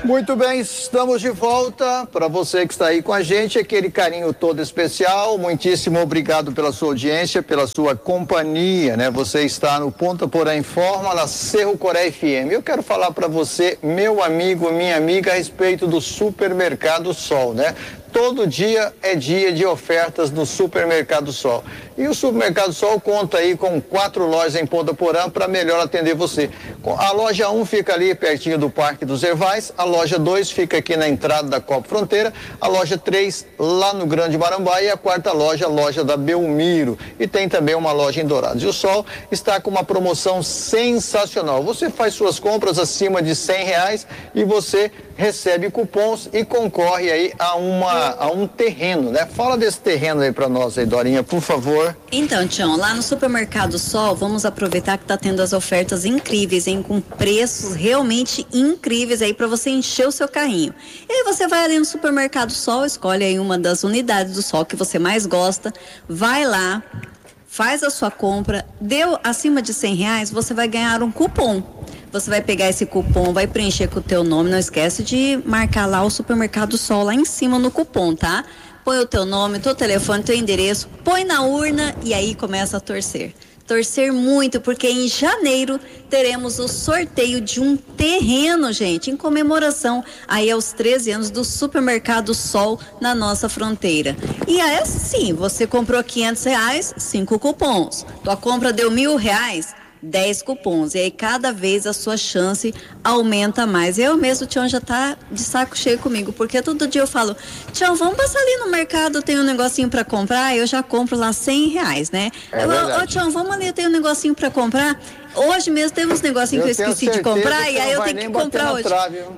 Muito bem, estamos de volta. Para você que está aí com a gente, aquele carinho todo especial. Muitíssimo obrigado pela sua audiência, pela sua companhia, né? Você está no Ponta Porã Informa, na Cerro Coré FM. Eu quero falar para você, meu amigo, minha amiga, a respeito do Supermercado Sol, né? Todo dia é dia de ofertas no Supermercado Sol. E o Supermercado Sol conta aí com 4 lojas em Ponta Porã para melhor atender você. A loja 1 fica ali pertinho do Parque dos Ervais, a loja 2 fica aqui na entrada da Copa Fronteira, a loja 3 lá no Grande Marambá e a quarta loja, a loja da Belmiro. E tem também uma loja em Dourados. E o Sol está com uma promoção sensacional. Você faz suas compras acima de R$100 e você recebe cupons e concorre aí a um terreno, né? Fala desse terreno aí pra nós aí, Dorinha, por favor. Então, Tião, lá no Supermercado Sol, vamos aproveitar que tá tendo as ofertas incríveis, hein? Com preços realmente incríveis aí pra você encher o seu carrinho. E aí você vai ali no Supermercado Sol, escolhe aí uma das unidades do Sol que você mais gosta, vai lá, faz a sua compra, deu acima de R$100, você vai ganhar um cupom. Você vai pegar esse cupom, vai preencher com o teu nome, não esquece de marcar lá o Supermercado Sol lá em cima no cupom, tá? Põe o teu nome, teu telefone, teu endereço, põe na urna e aí começa a torcer. Torcer muito, porque em janeiro teremos o sorteio de um terreno, gente, em comemoração aí aos 13 anos do Supermercado Sol na nossa fronteira. E aí sim, você comprou R$500, 5 cupons. Tua compra deu R$1.000, 10 cupons, e aí cada vez a sua chance aumenta mais. Eu mesmo, o Tião já tá de saco cheio comigo, porque todo dia eu falo, Tião, vamos passar ali no mercado, tem um negocinho pra comprar, eu já compro lá R$100, né? Ô Tião, vamos ali, tem um negocinho pra comprar. Hoje mesmo teve uns negocinhos que eu esqueci de comprar, e aí eu tenho que comprar hoje.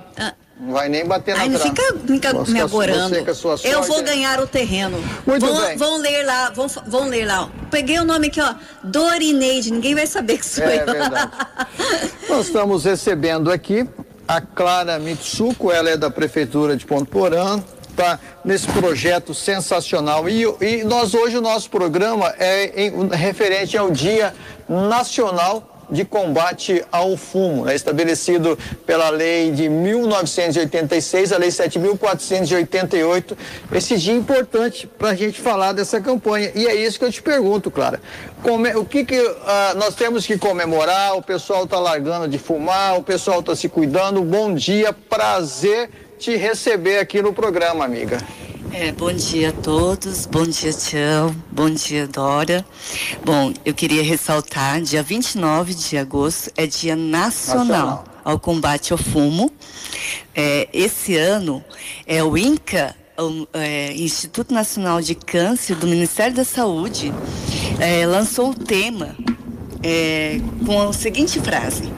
Não vai nem bater na trave. Não fica me agorando. Eu vou ganhar o terreno. Muito bem. Vão ler lá. Peguei o nome aqui, ó. Dorineide. Ninguém vai saber que sou eu. É verdade. Nós estamos recebendo aqui a Clara Mitsuko, ela é da Prefeitura de Ponta Porã, tá nesse projeto sensacional. E nós hoje, o nosso programa é referente ao Dia Nacional de Combate ao Fumo, né? Estabelecido pela lei de 1986, a lei 7.488, esse dia importante para a gente falar dessa campanha. E é isso que eu te pergunto, Clara. O que nós temos que comemorar? O pessoal está largando de fumar, o pessoal está se cuidando. Bom dia, prazer te receber aqui no programa, amiga. Bom dia a todos, bom dia Tião, bom dia Dora. Bom, eu queria ressaltar, dia 29 de agosto é Dia Nacional ao Combate ao Fumo. Esse ano, o INCA, Instituto Nacional de Câncer do Ministério da Saúde, lançou o tema com a seguinte frase,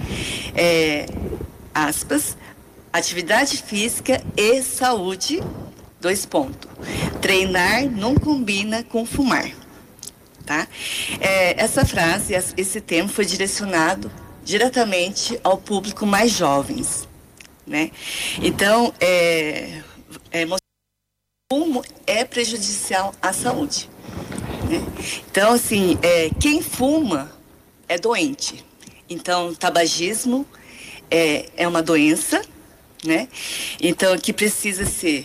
aspas, atividade física e saúde, 2 pontos. Treinar não combina com fumar, tá? Essa frase, esse tema foi direcionado diretamente ao público mais jovens, né? Então, o fumo é prejudicial à saúde, né? Então, assim, quem fuma é doente. Então, tabagismo é uma doença, né? Então, que precisa ser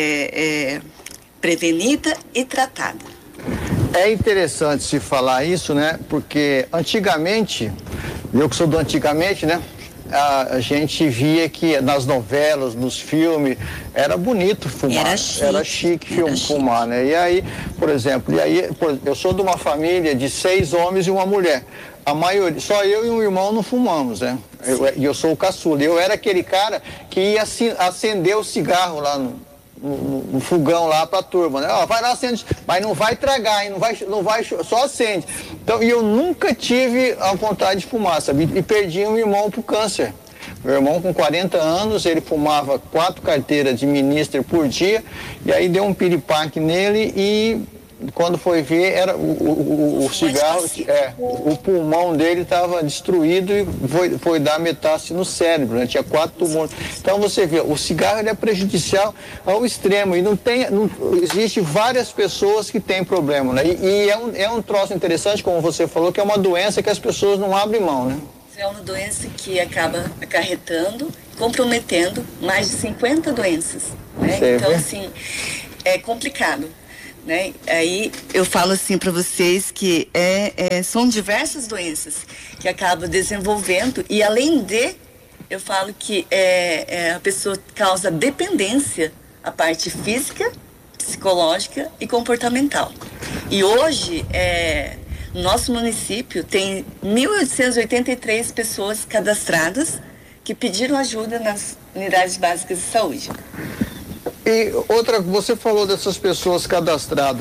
prevenida e tratada. É interessante se falar isso, né? Porque antigamente, eu que sou do antigamente, né? A gente via que nas novelas, nos filmes, era bonito fumar. Era chique fumar, né? E aí, por exemplo, eu sou de uma família de 6 homens e uma mulher. A maioria, só eu e um irmão não fumamos, né? Eu sou o caçula. Eu era aquele cara que ia acender o cigarro lá no fogão lá pra turma, né? Vai lá, acende, mas não vai tragar, hein? Não vai, só acende. Então, e eu nunca tive a vontade de fumar, sabe? E perdi um irmão pro câncer. Meu irmão com 40 anos, ele fumava 4 carteiras de Minister por dia, e aí deu um piripaque nele e quando foi ver, era o cigarro, o pulmão dele estava destruído e foi dar metástase no cérebro, né? Tinha 4 tumores. Então você vê, o cigarro ele é prejudicial ao extremo e existe várias pessoas que têm problema, né? E é um troço interessante, como você falou, que é uma doença que as pessoas não abrem mão, né? É uma doença que acaba acarretando comprometendo mais de 50 doenças, né? Então, assim, é complicado, né? Aí eu falo assim para vocês que são diversas doenças que acabam desenvolvendo, e além de, eu falo que a pessoa causa dependência, a parte física, psicológica e comportamental. E hoje, nosso município tem 1.883 pessoas cadastradas que pediram ajuda nas unidades básicas de saúde. E outra, você falou dessas pessoas cadastradas.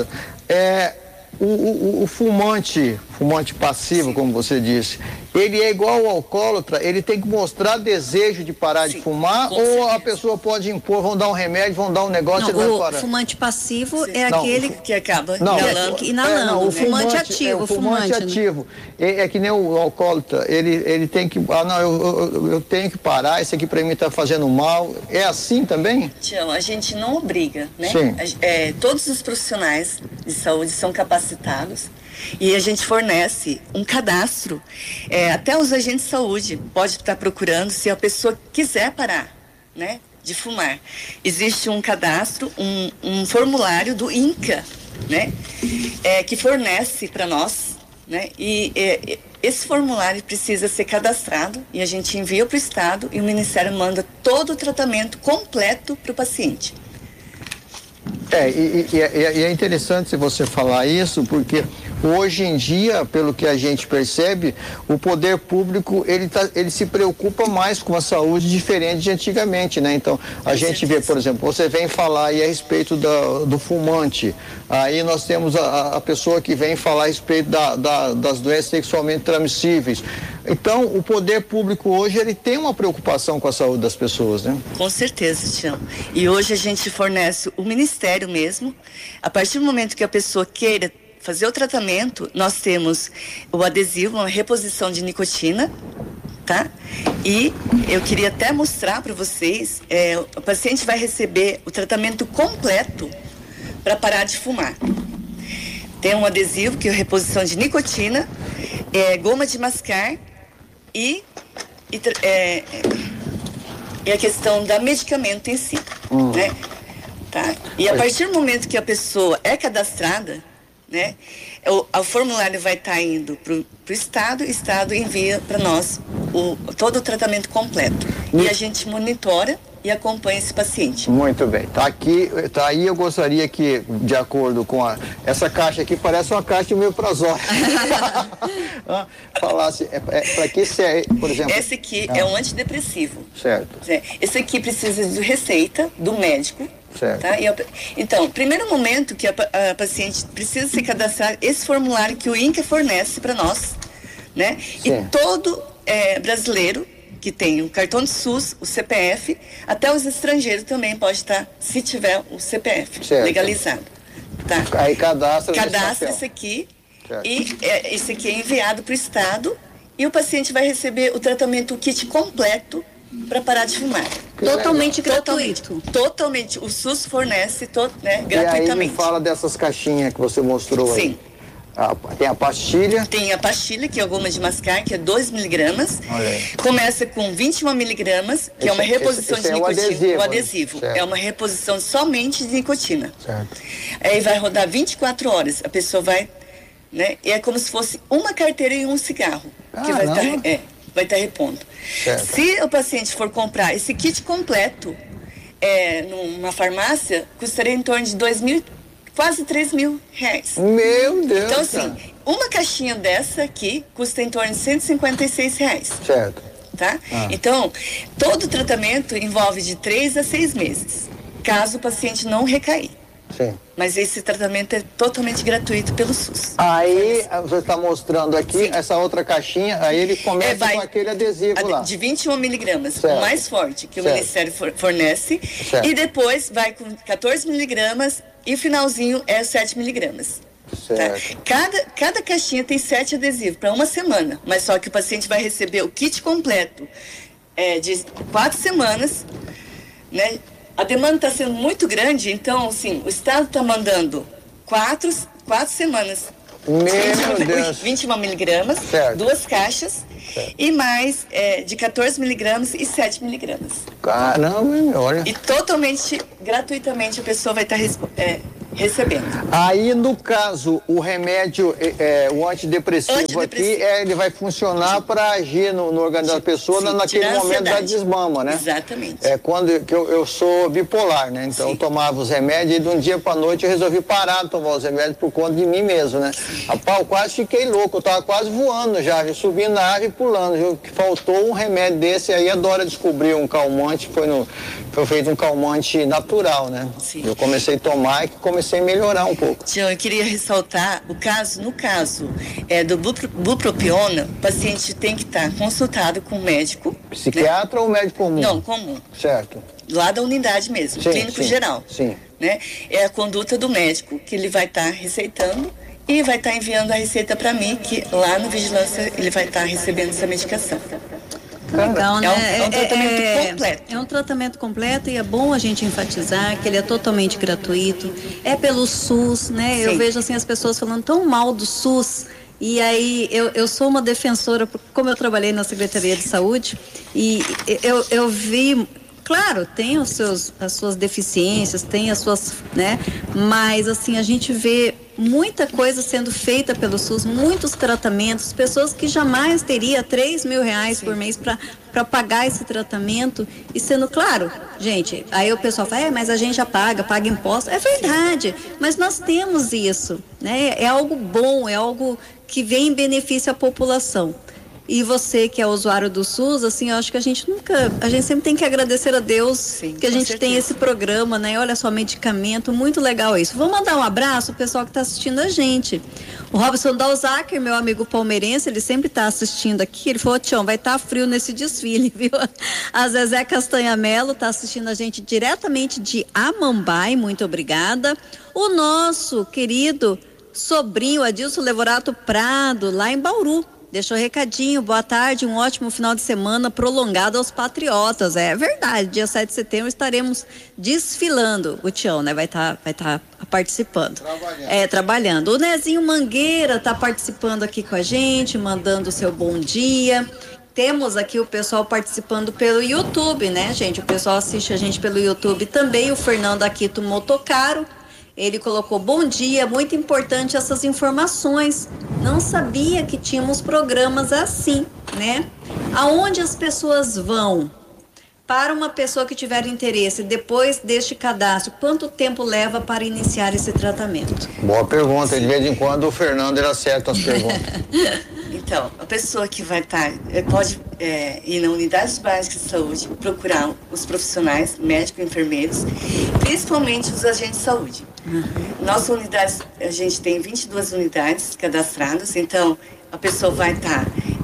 O fumante passivo, como você disse, ele é igual ao alcoólatra, ele tem que mostrar desejo de parar de fumar, ou certeza. A pessoa pode impor, vão dar um remédio, vão dar um negócio e ele vai parar? O fumante passivo é aquele que acaba inalando. O fumante ativo. O fumante ativo. Né? É que nem o alcoólatra, ele tem que, eu tenho que parar, isso aqui para mim está fazendo mal. É assim também? Tião, a gente não obriga, né? Sim. Todos os profissionais de saúde são capacitados. E a gente fornece um cadastro, até os agentes de saúde pode estar procurando se a pessoa quiser parar, né, de fumar. Existe um cadastro, um formulário do INCA, né, que fornece para nós, né, e esse formulário precisa ser cadastrado e a gente envia para o Estado e o Ministério manda todo o tratamento completo para o paciente. E é interessante você falar isso, porque hoje em dia, pelo que a gente percebe, o poder público, ele se preocupa mais com a saúde, diferente de antigamente, né? Então, a gente vê, por exemplo, você vem falar aí a respeito do fumante, aí nós temos a pessoa que vem falar a respeito das doenças sexualmente transmissíveis. Então, o poder público hoje, ele tem uma preocupação com a saúde das pessoas, né? Com certeza, Tião. E hoje a gente fornece o Ministério mesmo, a partir do momento que a pessoa queira fazer o tratamento, nós temos o adesivo, uma reposição de nicotina, tá? E eu queria até mostrar para vocês, o paciente vai receber o tratamento completo para parar de fumar. Tem um adesivo que é reposição de nicotina, goma de mascar e a questão da medicamento em si, né? Tá? E a partir do momento que a pessoa é cadastrada, né, o formulário vai estar indo para o Estado, o Estado envia para nós todo o tratamento completo. E a gente monitora e acompanha esse paciente. Muito bem. Tá aí, eu gostaria que, de acordo com essa caixa aqui, parece uma caixa de omeprazol. Falasse, para que serve, por exemplo? Esse aqui é um antidepressivo. Certo. Esse aqui precisa de receita do médico. Certo. Tá? Então, primeiro momento que a paciente precisa se cadastrar, esse formulário que o INCA fornece para nós, né? Sim. E todo brasileiro que tem o cartão de SUS, o CPF, até os estrangeiros também pode estar, se tiver o CPF legalizado. Tá? Aí cadastra esse aqui, certo. E esse aqui é enviado para o Estado e o paciente vai receber o tratamento, o kit completo para parar de fumar. Totalmente gratuito. Totalmente. O SUS fornece gratuitamente. E aí me fala dessas caixinhas que você mostrou aí. Sim. Tem a pastilha? Tem a pastilha, que é a goma de mascar, que é 2 miligramas. Começa com 21 miligramas, que é uma reposição de nicotina. O adesivo. É uma reposição somente de nicotina. Certo. Aí vai rodar 24 horas. A pessoa vai, né? E é como se fosse uma carteira e um cigarro. Que vai estar repondo. Certo. Se o paciente for comprar esse kit completo numa farmácia, custaria em torno de quase 3 mil reais. Meu Deus! Então, assim, uma caixinha dessa aqui custa em torno de 156 reais. Certo. Tá? Então, todo o tratamento envolve de 3 a 6 meses, caso o paciente não recair. Sim. Mas esse tratamento é totalmente gratuito pelo SUS. Aí, você está mostrando aqui, essa outra caixinha, aí ele começa com aquele adesivo lá. De 21 miligramas, o mais forte, que o Ministério fornece. Certo. E depois vai com 14 miligramas e o finalzinho é 7 miligramas. Certo. Tá? Cada caixinha tem 7 adesivos para uma semana, mas só que o paciente vai receber o kit completo de 4 semanas, né? A demanda está sendo muito grande, então, assim, o Estado está mandando 4 semanas. Meu Deus. 21 miligramas, certo. 2 caixas, E mais de 14 miligramas e 7 miligramas. Caramba, olha. E totalmente, gratuitamente, a pessoa vai estar recebendo. Aí, no caso, o remédio, o antidepressivo aqui, ele vai funcionar para agir no organismo da pessoa naquele momento da desmama, né? Exatamente. Quando que eu sou bipolar, né? Então, eu tomava os remédios e de um dia para noite eu resolvi parar de tomar os remédios por conta de mim mesmo, né? Rapaz, eu quase fiquei louco, eu tava quase voando já subindo na árvore e pulando. Que faltou um remédio desse, aí a Dora descobriu um calmante, foi feito um calmante natural, né? Sim. Eu comecei a tomar e comecei a melhorar um pouco. Tião, eu queria ressaltar no caso do bupropiona, o paciente tem que estar consultado com o médico. Psiquiatra, né? Ou médico comum? Não, comum. Certo. Lá da unidade mesmo, clínico geral. Sim. Né? É a conduta do médico que ele vai estar receitando e vai estar enviando a receita para mim, que lá no Vigilância ele vai estar recebendo essa medicação. Legal, né? É um tratamento completo. É um tratamento completo e é bom a gente enfatizar que ele é totalmente gratuito. É pelo SUS, né? Sim. Eu vejo assim as pessoas falando tão mal do SUS. E aí eu sou uma defensora, como eu trabalhei na Secretaria de Saúde, e eu vi. Claro, tem as suas deficiências, tem as suas, né? Mas assim, a gente vê muita coisa sendo feita pelo SUS, muitos tratamentos, pessoas que jamais teria R$3.000 por mês para pagar esse tratamento, e sendo claro, gente, aí o pessoal fala, mas a gente já paga imposto, é verdade, mas nós temos isso, né? É algo bom, é algo que vem em benefício à população. E você que é usuário do SUS, assim, eu acho que a gente sempre tem que agradecer a Deus. Sim, que a gente tem esse programa, né? Olha só, medicamento, muito legal isso. Vou mandar um abraço pro pessoal que está assistindo a gente. O Robson Dalzaker, meu amigo palmeirense, ele sempre está assistindo aqui. Ele falou, Tião, vai estar frio nesse desfile, viu? A Zezé Castanhamelo está assistindo a gente diretamente de Amambai, muito obrigada. O nosso querido sobrinho Adilson Levorato Prado, lá em Bauru. Deixou recadinho, boa tarde, um ótimo final de semana prolongado aos patriotas. É verdade, dia 7 de setembro estaremos desfilando. O Tião, né, vai estar participando. Trabalhando. O Nezinho Mangueira está participando aqui com a gente, mandando o seu bom dia. Temos aqui o pessoal participando pelo YouTube, né, gente? O pessoal assiste a gente pelo YouTube também. O Fernando Aquito Motocaro. Ele colocou, bom dia, muito importante essas informações. Não sabia que tínhamos programas assim, né? Aonde as pessoas vão? Para uma pessoa que tiver interesse, depois deste cadastro, quanto tempo leva para iniciar esse tratamento? Boa pergunta. De vez em quando o Fernando ele acerta as perguntas. Então, a pessoa que vai estar, pode ir na unidade básica de saúde, procurar os profissionais, médicos, enfermeiros, principalmente os agentes de saúde. Nossa unidade, a gente tem 22 unidades cadastradas, então a pessoa vai estar,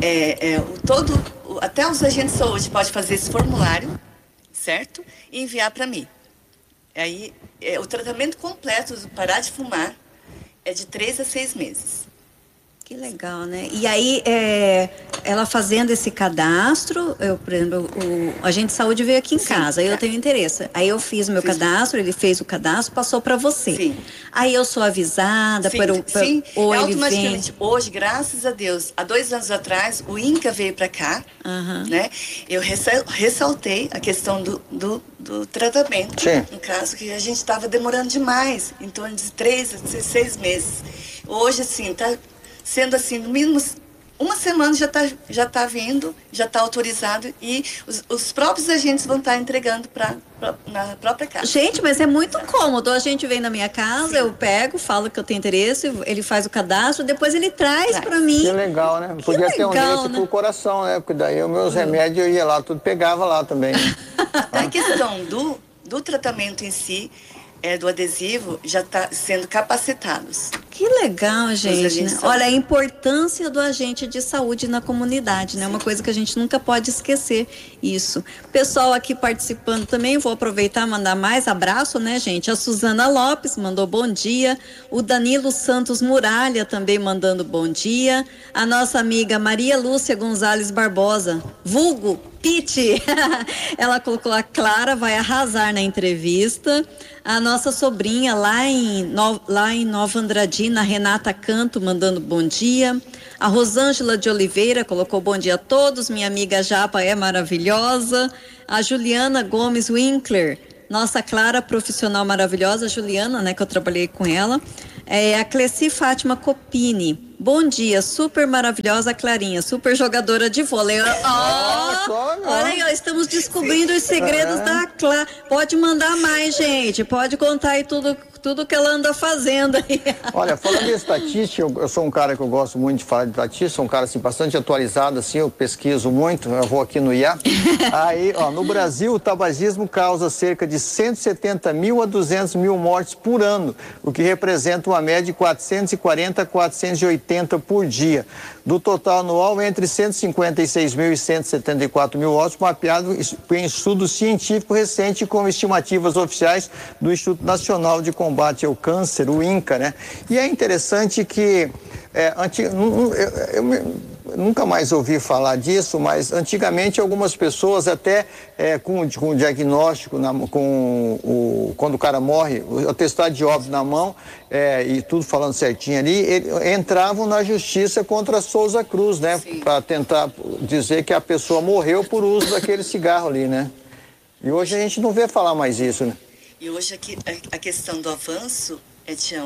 até os agentes de saúde pode fazer esse formulário, certo? E enviar para mim. Aí, o tratamento completo do parar de fumar é de 3 a 6 meses. Que legal, né? E aí, ela fazendo esse cadastro, por exemplo, o agente de saúde veio aqui em casa, aí eu tenho interesse. Aí eu fiz o meu cadastro, ele fez o cadastro, passou para você. Sim. Aí eu sou avisada, ou automaticamente. Hoje, graças a Deus, há 2 anos atrás, o INCA veio para cá, né? Eu ressaltei a questão do tratamento, no caso que a gente estava demorando demais, em torno de 3 a 6 meses. Hoje, assim, tá sendo assim, no mínimo uma semana já tá vindo, já está autorizado, e os próprios agentes vão estar entregando na própria casa. Gente, mas é muito cômodo. A gente vem na minha casa, eu pego, falo que eu tenho interesse, ele faz o cadastro, depois ele traz para mim. Que legal, né? Podia ter um desse pro coração, né? Porque daí os meus remédios eu ia lá, tudo pegava lá também. A questão do tratamento em si, do adesivo, já está sendo capacitados. Que legal, gente, né? Olha, a importância do agente de saúde na comunidade, né? Uma coisa que a gente nunca pode esquecer, isso. Pessoal aqui participando também, vou aproveitar e mandar mais abraço, né, gente? A Suzana Lopes mandou bom dia, o Danilo Santos Muralha também mandando bom dia, a nossa amiga Maria Lúcia Gonzalez Barbosa, vulgo Pete, ela colocou a Clara vai arrasar na entrevista, a nossa sobrinha lá em Nova Andradina, Medina, a Renata Canto mandando bom dia, a Rosângela de Oliveira colocou bom dia a todos, minha amiga Japa é maravilhosa, a Juliana Gomes Winkler, nossa Clara profissional maravilhosa, Juliana, né, que eu trabalhei com ela, a Cleci Fátima Copini, bom dia, super maravilhosa Clarinha, super jogadora de vôlei. Olha aí, ó, estamos descobrindo os segredos da Clara. Pode mandar mais, gente, pode contar aí tudo que ela anda fazendo aí. Olha, falando de estatística, eu sou um cara que eu gosto muito de falar de estatística, sou um cara assim, bastante atualizado, assim, eu pesquiso muito, eu vou aqui no IA. Aí, ó, no Brasil, o tabagismo causa cerca de 170 mil a 200 mil mortes por ano, o que representa uma média de 440 a 480 por dia. Do total anual, entre 156 mil e 174 mil óbitos, mapeado em estudo científico recente com estimativas oficiais do Instituto Nacional de Combate ao Câncer, o INCA, né? E é interessante que eu nunca mais ouvi falar disso, mas antigamente algumas pessoas até com o diagnóstico, quando o cara morre, o atestado de óbito na mão e tudo falando certinho ali, entravam na justiça contra a Souza Cruz, né? Para tentar dizer que a pessoa morreu por uso daquele cigarro ali, né? E hoje a gente não vê falar mais isso, né? E hoje aqui, a questão do avanço, Tião,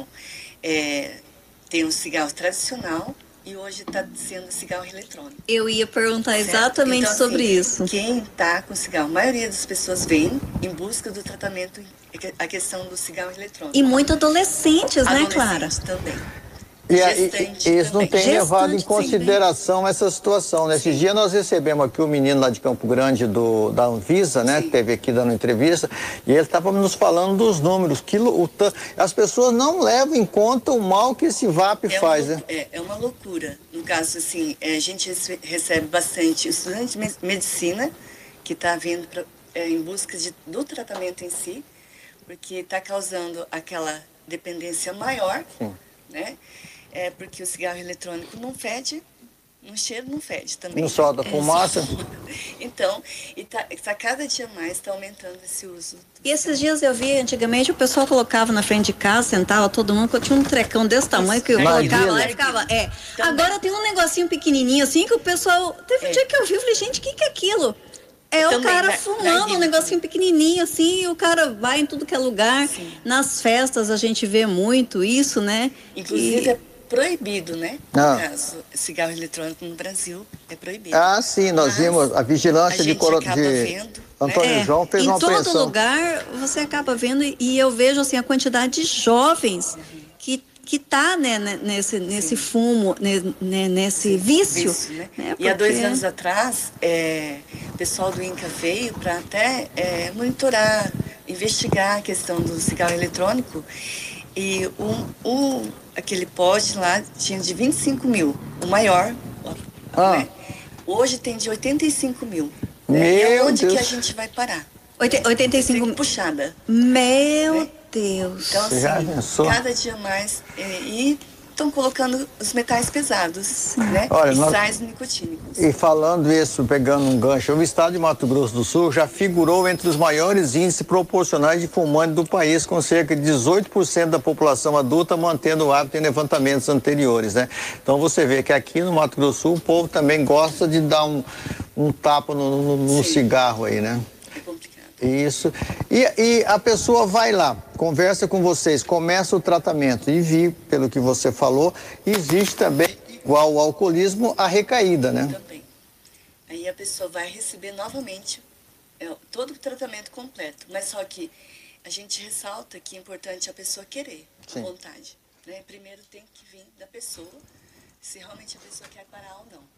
tem um cigarro tradicional e hoje está sendo cigarro eletrônico. Eu ia perguntar exatamente então, sobre assim, isso. Quem está com cigarro, a maioria das pessoas vem em busca do tratamento, a questão do cigarro eletrônico. E muito adolescentes, né, Clara? Também. E eles não têm levado em consideração essa situação, né? Esses dias nós recebemos aqui o menino lá de Campo Grande da Anvisa, né? Que teve aqui dando entrevista, e ele estava nos falando dos números. As pessoas não levam em conta o mal que esse vape faz, né? É uma loucura. No caso, assim, a gente recebe bastante estudante de medicina que está vindo em busca do tratamento em si, porque está causando aquela dependência maior, né? Porque o cigarro eletrônico não fede, no cheiro não fede também. Não solta fumaça. Então, cada dia mais está aumentando esse uso. E esses dias eu vi, antigamente o pessoal colocava na frente de casa, sentava todo mundo, que eu tinha um trecão desse tamanho que eu colocava lá e ficava. Agora tem um negocinho pequenininho assim que o pessoal. Teve um dia que eu vi, eu falei, gente, o que é aquilo? O cara fumando um negocinho pequenininho assim, e o cara vai em tudo que é lugar. Sim. Nas festas a gente vê muito isso, né? Inclusive é proibido, né? No caso, cigarro eletrônico no Brasil é proibido. Sim, nós vimos a vigilância de Antônio João fez uma apreensão. Em todo lugar você acaba vendo, e eu vejo assim a quantidade de jovens que tá, né, nesse fumo, nesse vício. Né? E há 2 anos atrás, o pessoal do INCA veio para até monitorar, investigar a questão do cigarro eletrônico, e aquele pote lá tinha de 25 mil, o maior, né? Hoje tem de 85 mil. Né? Onde que a gente vai parar? 85 mil. Puxada. Meu Deus. Então, assim, cada dia mais. E estão colocando os metais pesados, né? Olha, sais nicotínicos. E falando isso, pegando um gancho, o estado de Mato Grosso do Sul já figurou entre os maiores índices proporcionais de fumantes do país, com cerca de 18% da população adulta mantendo o hábito em levantamentos anteriores, né? Então você vê que aqui no Mato Grosso do Sul o povo também gosta de dar um tapa no cigarro aí, né? É complicado. Isso. E a pessoa vai lá, conversa com vocês, começa o tratamento e pelo que você falou, existe também, igual ao alcoolismo, a recaída, né? Também. Aí a pessoa vai receber novamente todo o tratamento completo, mas só que a gente ressalta que é importante a pessoa querer, a vontade, né? Primeiro tem que vir da pessoa, se realmente a pessoa quer parar ou não.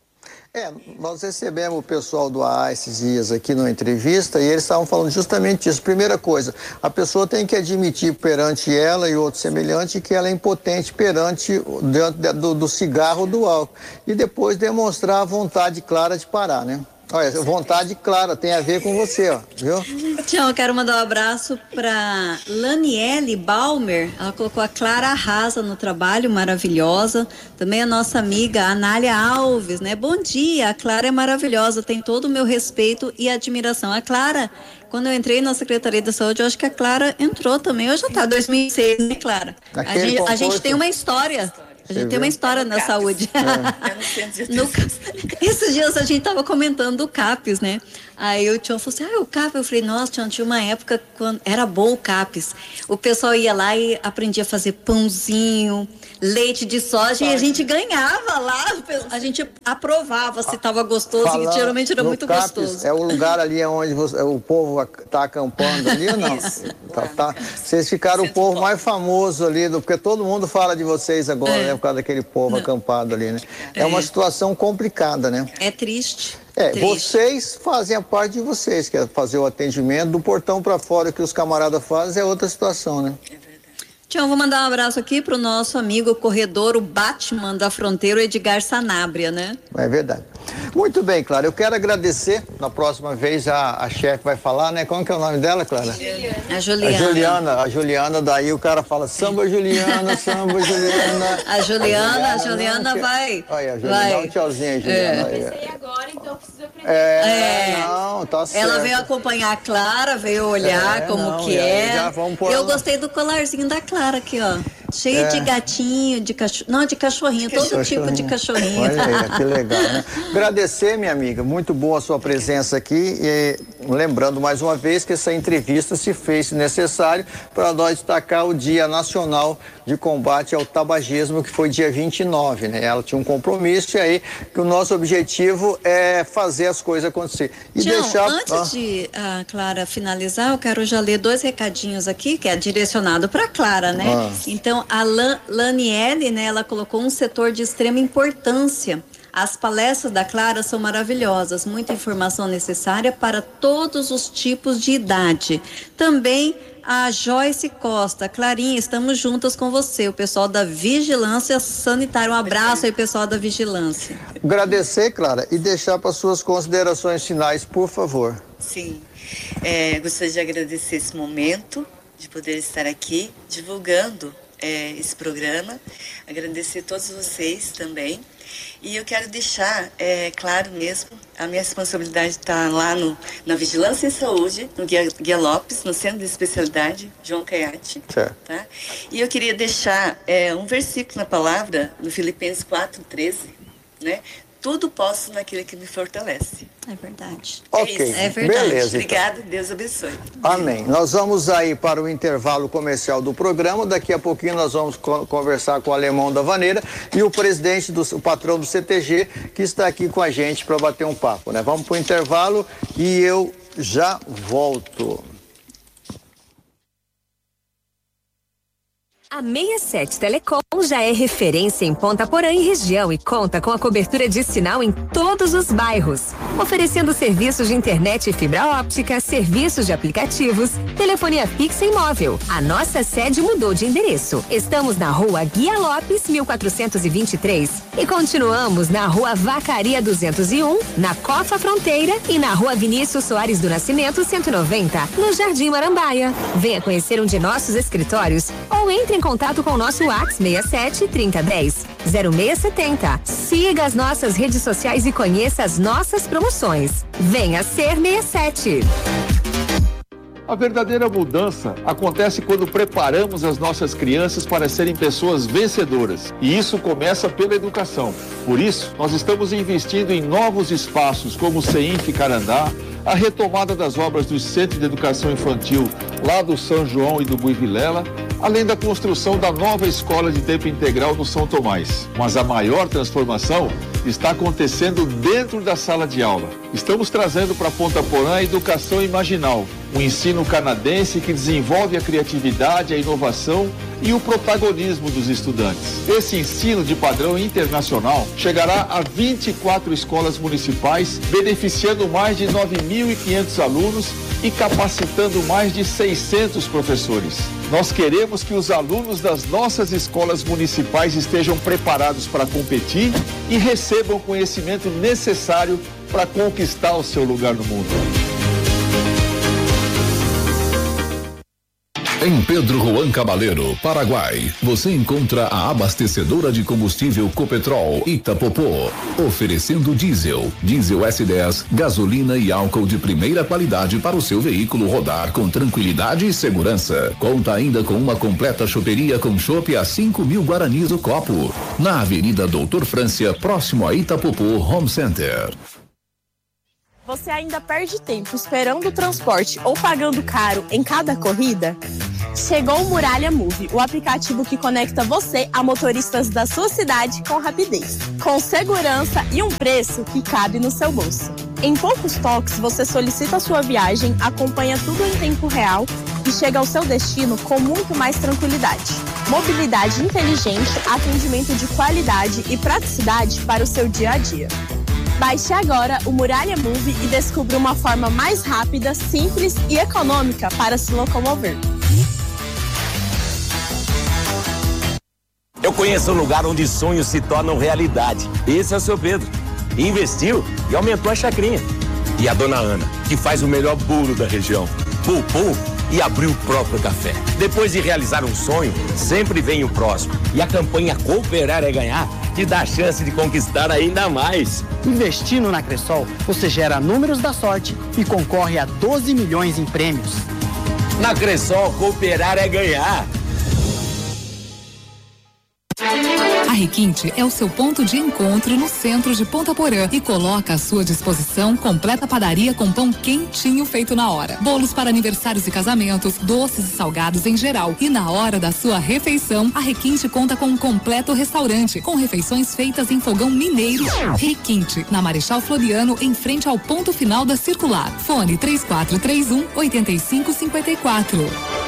Nós recebemos o pessoal do AA esses dias aqui numa entrevista e eles estavam falando justamente isso. Primeira coisa, a pessoa tem que admitir perante ela e outro semelhante que ela é impotente perante do cigarro ou do álcool. E depois demonstrar a vontade clara de parar, né? Olha, vontade clara, tem a ver com você, ó, viu? Tião, eu quero mandar um abraço para Laniele Balmer. Ela colocou a Clara arrasa no trabalho, maravilhosa. Também a nossa amiga Anália Alves, né? Bom dia, a Clara é maravilhosa, tem todo o meu respeito e admiração. A Clara, quando eu entrei na Secretaria da Saúde, eu acho que a Clara entrou também. Hoje já tá 2006, né, Clara? A gente tem uma história. A gente tem uma história na saúde. Esses dias a gente tava comentando do CAPES, né? Aí o Tião falou assim, o CAPES. Eu falei, nossa, Tião, tinha uma época quando era bom o CAPES. O pessoal ia lá e aprendia a fazer pãozinho, leite de soja e a gente ganhava lá. A gente aprovava se tava gostoso, e geralmente era muito CAPES, gostoso. é o lugar ali onde o povo tá acampando ali ou não? Tá. Vocês ficaram o povo mais famoso ali, porque todo mundo fala de vocês agora, né? Por causa daquele povo acampado ali, né? É uma situação complicada, né? É triste. Vocês fazem a parte de vocês, que é fazer o atendimento do portão para fora, que os camaradas fazem, é outra situação, né? Tião, vou mandar um abraço aqui pro nosso amigo corredor, o Batman da Fronteira, o Edgar Sanabria, né? É verdade. Muito bem, Clara. Eu quero agradecer. Na próxima vez a chefe vai falar, né? Como que é o nome dela, Clara? A Juliana. A Juliana, daí o cara fala samba Juliana, samba Juliana. A Juliana vai. Olha, a Juliana, dá um tchauzinho aí, Juliana. Eu comecei agora, então eu preciso aprender. Não, tá certo. Ela veio acompanhar a Clara, veio olhar que é. Eu gostei do colarzinho da Clara aqui, ó. Cheio de gatinho, de cachorro. Não, de cachorrinho, todo tipo de cachorrinho. Olha aí, que legal, né? Agradecer, minha amiga, muito boa a sua presença aqui e lembrando mais uma vez que essa entrevista se fez necessário para nós destacar o Dia Nacional de Combate ao Tabagismo, que foi dia 29, né? Ela tinha um compromisso e aí que o nosso objetivo é fazer as coisas acontecer. E Tião, deixar... antes de a Clara finalizar, eu quero já ler 2 recadinhos aqui, que é direcionado para Clara, né? Então, a Laniele, né, ela colocou um setor de extrema importância. As palestras da Clara são maravilhosas, muita informação necessária para todos os tipos de idade. Também a Joyce Costa, Clarinha, estamos juntas com você, o pessoal da Vigilância Sanitária. Um abraço aí, pessoal da Vigilância. Agradecer, Clara, e deixar para suas considerações finais, por favor. Sim, gostaria de agradecer esse momento, de poder estar aqui divulgando esse programa, agradecer a todos vocês também. E eu quero deixar claro mesmo, a minha responsabilidade está lá na Vigilância em Saúde, no Guia Lopes, no Centro de Especialidade, João Caiate. Tá? E eu queria deixar um versículo na palavra, no Filipenses 4:13, né? Tudo posso naquele que me fortalece. É verdade. Ok, é verdade. Beleza. Obrigada, Deus abençoe. Amém. Nós vamos aí para o intervalo comercial do programa. Daqui a pouquinho nós vamos conversar com o Alemão da Vaneira e o presidente, o patrão do CTG, que está aqui com a gente para bater um papo, né? Vamos para o intervalo e eu já volto. A 67 Telecom já é referência em Ponta Porã e região e conta com a cobertura de sinal em todos os bairros, oferecendo serviços de internet e fibra óptica, serviços de aplicativos, telefonia fixa e móvel. A nossa sede mudou de endereço. Estamos na Rua Guia Lopes, 1423 e continuamos na Rua Vacaria 201, na Cofa Fronteira e na Rua Vinícius Soares do Nascimento 190, no Jardim Marambaia. Venha conhecer um de nossos escritórios ou entre em contato com o nosso WhatsApp 67 3010 0670. Siga as nossas redes sociais e conheça as nossas promoções. Venha ser 67. A verdadeira mudança acontece quando preparamos as nossas crianças para serem pessoas vencedoras. E isso começa pela educação. Por isso, nós estamos investindo em novos espaços como o CEINF Carandá, a retomada das obras do Centro de Educação Infantil lá do São João e do Bui Vilela, além da construção da nova escola de tempo integral no São Tomás. Mas a maior transformação está acontecendo dentro da sala de aula. Estamos trazendo para Ponta Porã a educação imaginal, um ensino canadense que desenvolve a criatividade, a inovação e o protagonismo dos estudantes. Esse ensino de padrão internacional chegará a 24 escolas municipais, beneficiando mais de 9.500 alunos e capacitando mais de 600 professores. Nós queremos que os alunos das nossas escolas municipais estejam preparados para competir e recebam o conhecimento necessário para conquistar o seu lugar no mundo. Em Pedro Juan Cabaleiro, Paraguai, você encontra a abastecedora de combustível Copetrol Itapopô, oferecendo diesel S10, gasolina e álcool de primeira qualidade para o seu veículo rodar com tranquilidade e segurança. Conta ainda com uma completa choperia com chopp a 5.000 guaranis o copo, na Avenida Doutor Frância, próximo a Itapopô Home Center. Você ainda perde tempo esperando o transporte ou pagando caro em cada corrida? Chegou o Muralha Move, o aplicativo que conecta você a motoristas da sua cidade com rapidez, com segurança e um preço que cabe no seu bolso. Em poucos toques, você solicita a sua viagem, acompanha tudo em tempo real e chega ao seu destino com muito mais tranquilidade. Mobilidade inteligente, atendimento de qualidade e praticidade para o seu dia a dia. Baixe agora o Muralha Move e descubra uma forma mais rápida, simples e econômica para se locomover. Eu conheço um lugar onde sonhos se tornam realidade. Esse é o seu Pedro. Investiu e aumentou a chacrinha. E a dona Ana, que faz o melhor bolo da região. Poupou e abriu o próprio café. Depois de realizar um sonho, sempre vem o próximo. E a campanha Cooperar é Ganhar te dá a chance de conquistar ainda mais. Investindo na Cressol, você gera números da sorte e concorre a 12 milhões em prêmios. Na Cressol, Cooperar é Ganhar. A Requinte é o seu ponto de encontro no centro de Ponta Porã e coloca à sua disposição completa padaria com pão quentinho feito na hora. Bolos para aniversários e casamentos, doces e salgados em geral. E na hora da sua refeição, a Requinte conta com um completo restaurante, com refeições feitas em fogão mineiro. Requinte, na Marechal Floriano, em frente ao ponto final da circular. Fone 3431-8554.